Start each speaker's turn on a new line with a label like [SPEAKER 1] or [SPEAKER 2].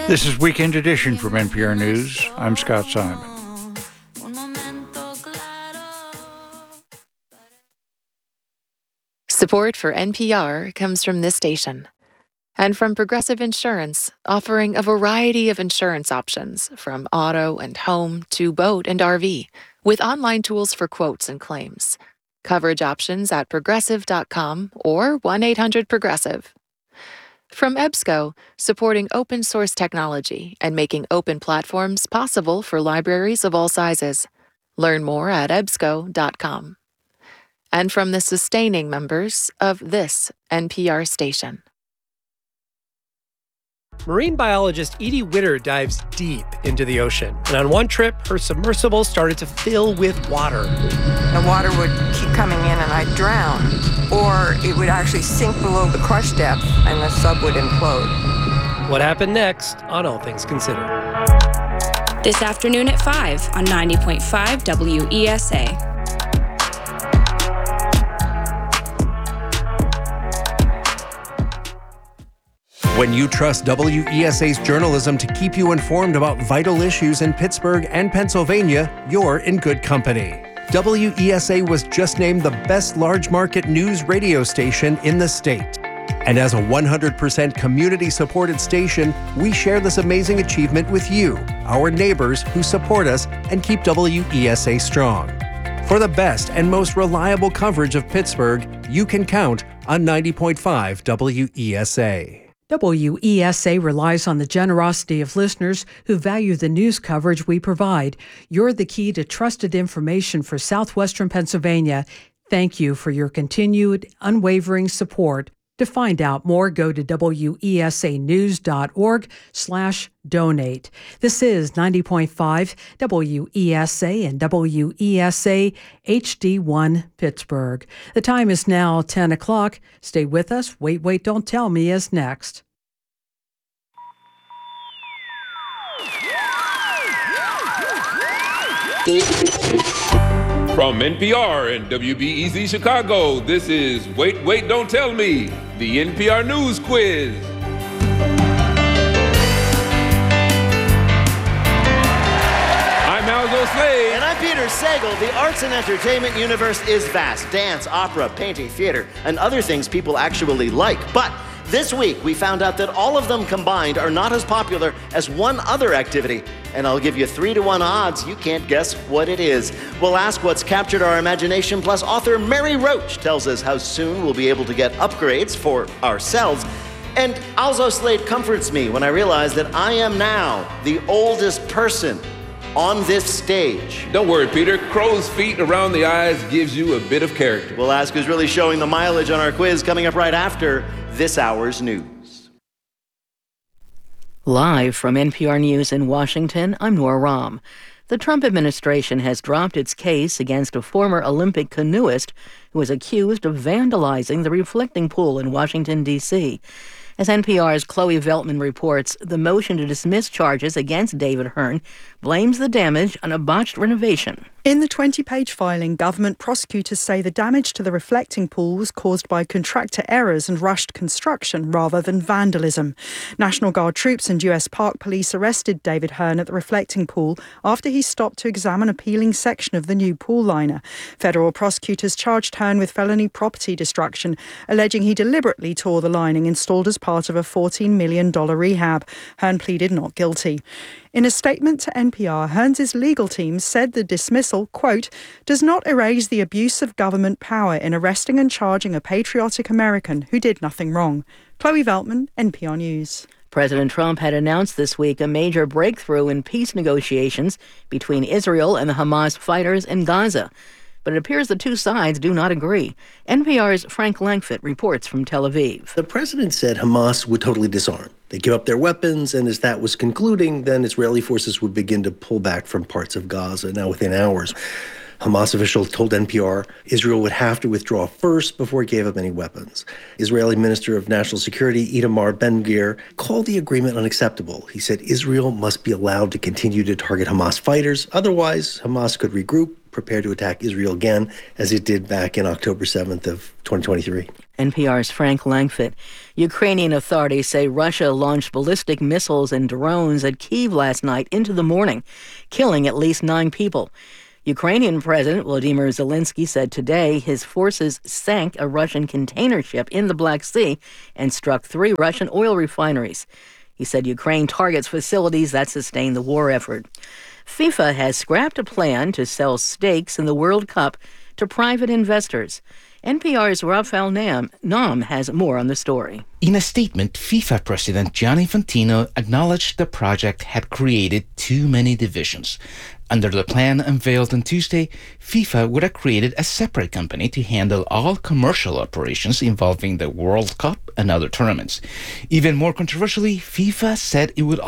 [SPEAKER 1] This is Weekend Edition from NPR News. I'm Scott Simon.
[SPEAKER 2] Support for NPR comes from this station and from Progressive Insurance, offering a variety of insurance options from auto and home to boat and RV, with online tools for quotes and claims. Coverage options at progressive.com or 1-800-PROGRESSIVE. From EBSCO, supporting open source technology and making open platforms possible for libraries of all sizes. Learn more at ebsco.com. And from the sustaining members of this NPR station.
[SPEAKER 3] Marine biologist Edie Witter dives deep into the ocean. And on one trip, her submersible started to fill with water.
[SPEAKER 4] The water would keep coming in and I'd drown. Or it would actually sink below the crush depth and the sub would implode.
[SPEAKER 3] What happened next on All Things Considered?
[SPEAKER 5] This afternoon at 5 on 90.5 WESA.
[SPEAKER 6] When you trust WESA's journalism to keep you informed about vital issues in Pittsburgh and Pennsylvania, you're in good company. WESA was just named the best large market news radio station in the state. And as a 100% community-supported station, we share this amazing achievement with you, our neighbors who support us and keep WESA strong. For the best and most reliable coverage of Pittsburgh, you can count on 90.5 WESA.
[SPEAKER 7] WESA relies on the generosity of listeners who value the news coverage we provide. You're the key to trusted information for Southwestern Pennsylvania. Thank you for your continued, unwavering support. To find out more, go to wesanews.org/donate. This is 90.5 WESA and WESA HD1 Pittsburgh. The time is now 10 o'clock. Stay with us. Wait, Don't Tell Me is next.
[SPEAKER 8] From NPR and WBEZ Chicago, this is Wait, Don't Tell Me, the NPR News Quiz. I'm Alzo Slade.
[SPEAKER 9] And I'm Peter Sagal. The arts and entertainment universe is vast. Dance, opera, painting, theater, and other things people actually like. But this week, we found out that all of them combined are not as popular as one other activity. And I'll give you 3-to-1 odds. You can't guess what it is. We'll ask what's captured our imagination, plus author Mary Roach tells us how soon we'll be able to get upgrades for ourselves. And Alzo Slade comforts me when I realize that I am now the oldest person on this stage.
[SPEAKER 8] Don't worry, Peter. Crow's feet around the eyes gives you a bit of character.
[SPEAKER 9] We'll ask who's really showing the mileage on our quiz coming up right after this hour's news.
[SPEAKER 10] Live from NPR News in Washington, I'm Nora Rahm. The Trump administration has dropped its case against a former Olympic canoeist who was accused of vandalizing the reflecting pool in Washington, D.C. As NPR's Chloe Veltman reports, the motion to dismiss charges against David Hearn blames the damage on a botched renovation.
[SPEAKER 11] In the 20-page filing, government prosecutors say the damage to the reflecting pool was caused by contractor errors and rushed construction rather than vandalism. National Guard troops and U.S. Park Police arrested David Hearn at the reflecting pool after he stopped to examine a peeling section of the new pool liner. Federal prosecutors charged Hearn with felony property destruction, alleging he deliberately tore the lining installed as part of a $14 million rehab. Hearn pleaded not guilty. In a statement to NPR, Hearns' legal team said the dismissal, quote, does not erase the abuse of government power in arresting and charging a patriotic American who did nothing wrong. Chloe Veltman, NPR News.
[SPEAKER 10] President Trump had announced this week a major breakthrough in peace negotiations between Israel and the Hamas fighters in Gaza. But it appears the two sides do not agree. NPR's Frank Langfitt reports from Tel Aviv.
[SPEAKER 12] The president said Hamas would totally disarm. They'd give up their weapons, and as that was concluding, then Israeli forces would begin to pull back from parts of Gaza. Now, within hours, Hamas officials told NPR Israel would have to withdraw first before it gave up any weapons. Israeli Minister of National Security Itamar Ben-Gvir called the agreement unacceptable. He said Israel must be allowed to continue to target Hamas fighters. Otherwise, Hamas could regroup prepare to attack Israel again, as it did back in October 7th of 2023.
[SPEAKER 10] NPR's Frank Langfitt. Ukrainian authorities say Russia launched ballistic missiles and drones at Kyiv last night into the morning, killing at least 9 people. Ukrainian President Volodymyr Zelensky said today his forces sank a Russian container ship in the Black Sea and struck 3 Russian oil refineries. He said Ukraine targets facilities that sustain the war effort. FIFA has scrapped a plan to sell stakes in the World Cup to private investors. NPR's Rafael Nam has more on the story.
[SPEAKER 13] In a statement, FIFA President Gianni Infantino acknowledged the project had created too many divisions. Under the plan unveiled on Tuesday, FIFA would have created a separate company to handle all commercial operations involving the World Cup and other tournaments. Even more controversially, FIFA said it would